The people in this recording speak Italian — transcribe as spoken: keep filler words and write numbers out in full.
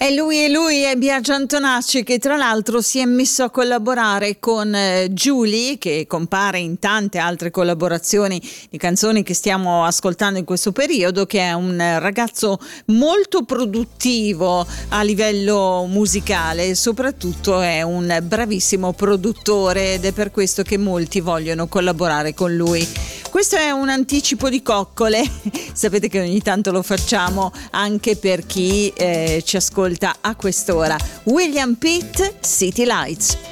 E lui e lui è Biagio Antonacci, che tra l'altro si è messo a collaborare con eh, Giuly, che compare in tante altre collaborazioni di canzoni che stiamo ascoltando in questo periodo, che è un ragazzo molto produttivo a livello musicale e soprattutto è un bravissimo produttore, ed è per questo che molti vogliono collaborare con lui. Questo è un anticipo di coccole, sapete che ogni tanto lo facciamo anche per chi eh, ci ascolta a quest'ora. William Pitt, City Lights.